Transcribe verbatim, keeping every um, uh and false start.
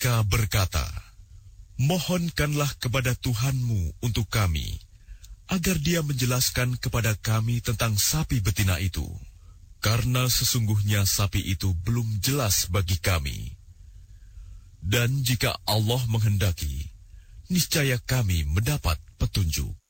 Mereka berkata, "Mohonkanlah kepada Tuhanmu untuk kami, agar Dia menjelaskan kepada kami tentang sapi betina itu, karena sesungguhnya sapi itu belum jelas bagi kami. Dan jika Allah menghendaki, niscaya kami mendapat petunjuk."